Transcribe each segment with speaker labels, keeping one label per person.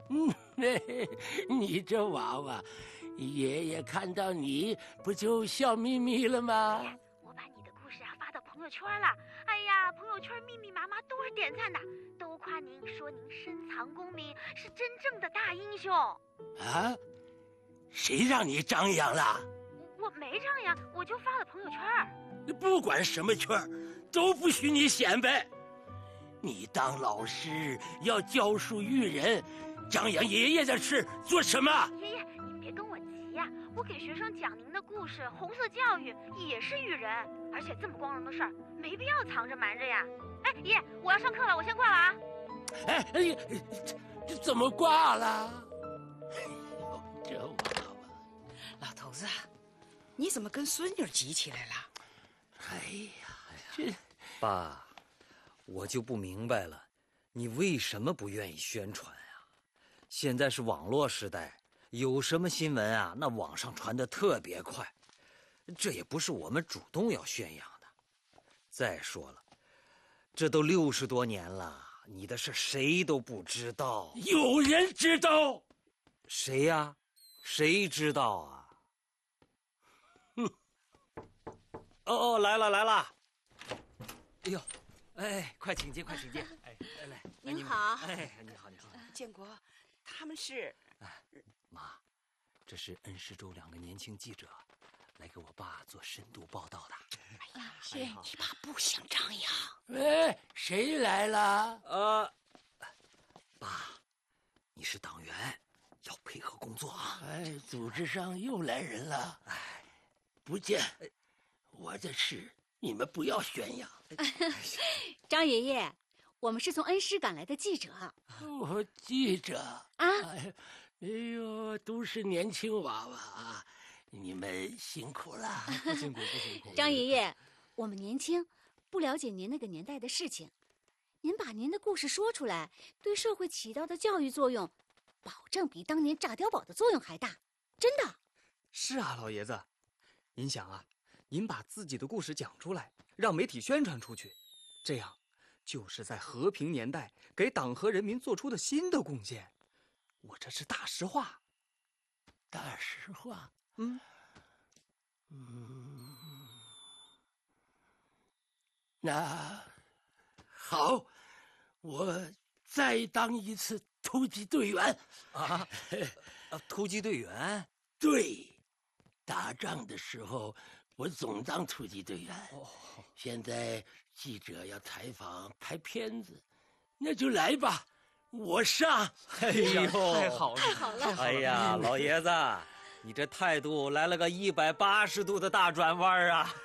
Speaker 1: 你这娃娃，爷爷看到你不就笑眯眯了吗？
Speaker 2: 我把你的故事发到朋友圈了，哎呀，朋友圈密密麻麻都是点赞的，都夸您，说您深藏功名，是真正的大英雄。
Speaker 1: 啊？谁让你张扬了？
Speaker 2: 我没张扬，我就发了朋友圈。
Speaker 1: 不管什么圈，都不许你显摆。你当老师要教书育人，张扬爷爷的事做什么？
Speaker 2: 爷爷，您别跟我急呀，我给学生讲您的故事，红色教育也是育人，而且这么光荣的事儿，没必要藏着瞒着呀。哎，爷，我要上课了，我先挂了啊。
Speaker 1: 哎，这怎么挂了？哎呦，这娃娃！
Speaker 3: 老头子，你怎么跟孙女急起来了？
Speaker 1: 哎呀，这
Speaker 4: 爸，我就不明白了，你为什么不愿意宣传啊？现在是网络时代，有什么新闻啊，那网上传得特别快，这也不是我们主动要宣扬的。再说了，这都60多年了，你的事谁都不知道。
Speaker 1: 有人知道？
Speaker 4: 谁呀？谁知道啊？哦，来了来了！哎呦，哎，快请进，快请进！哎，来，
Speaker 3: 您好。
Speaker 4: 哎，你好，你好。
Speaker 3: 建国，他们是……
Speaker 4: 妈，这是恩施州2个年轻记者，来给我爸做深度报道的。
Speaker 3: 哎呀，你爸不想张扬。
Speaker 1: 哎，谁来了？
Speaker 4: 爸，你是党员，要配合工作啊。
Speaker 1: 哎，组织上又来人了。哎，不见。我的事你们不要宣扬。
Speaker 5: 张爷爷，我们是从恩施赶来的记者。
Speaker 1: 我记者
Speaker 5: 啊！
Speaker 1: 哎呦，都是年轻娃娃啊，你们辛苦了。
Speaker 4: 不辛苦，不辛苦。
Speaker 5: 张爷爷，我们年轻，不了解您那个年代的事情，您把您的故事说出来，对社会起到的教育作用，保证比当年炸碉堡的作用还大，真的。
Speaker 6: 是啊，老爷子，您想啊，您把自己的故事讲出来，让媒体宣传出去，这样就是在和平年代给党和人民做出的新的贡献。我这是大实话。
Speaker 1: 大实话？那好，我再当一次突击队员。
Speaker 4: 突击队员？
Speaker 1: 对，打仗的时候我总当突击队员。现在记者要采访拍片子，那就来吧，我上。
Speaker 4: 哎呦，
Speaker 6: 太好了，
Speaker 5: 太好了！
Speaker 4: 哎呀，老爷子，你这态度来了个180度的大转弯啊！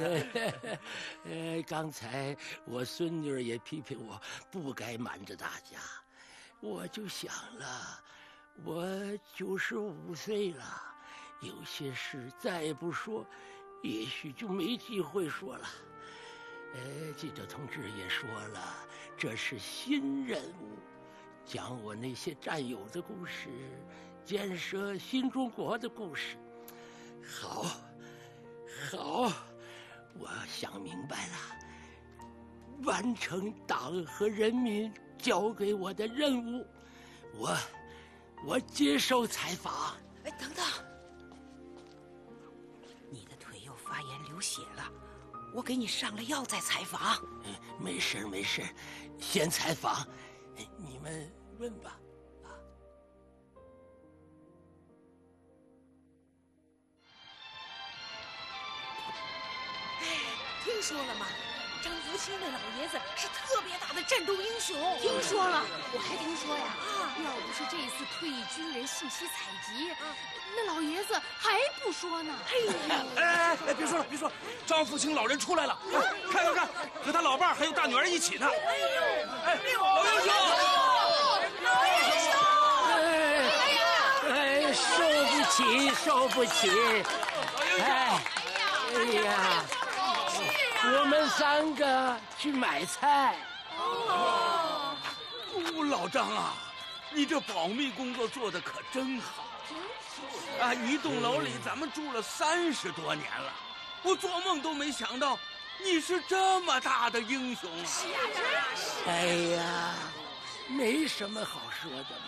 Speaker 1: 刚才我孙女也批评我不该瞒着大家，我就想了，我95岁了，有些事再也不说，也许就没机会说了。记者同志也说了，这是新任务，讲我那些战友的故事，建设新中国的故事。好，我想明白了，完成党和人民交给我的任务，我接受采访。
Speaker 3: 哎，等等，你的腿又发炎流血了，我给你上了药再采访。
Speaker 1: 没事，先采访，你们问吧。
Speaker 3: 听说了吗？张福清那老爷子是特别大的战斗英雄。
Speaker 5: 听说了，我还听说呀，要不是这次退役军人信息采集，那老爷子还不说呢。
Speaker 7: 哎，别说了，张福清老人出来了，看，和他老伴还有大女儿一起呢。老英雄！
Speaker 1: 受不起！哎呀！我们3个去买菜。
Speaker 7: 老张啊，你这保密工作做得可真好啊！一栋楼里咱们住了30多年了，我做梦都没想到你是这么大的英雄啊！
Speaker 1: 哎呀，没什么好说的。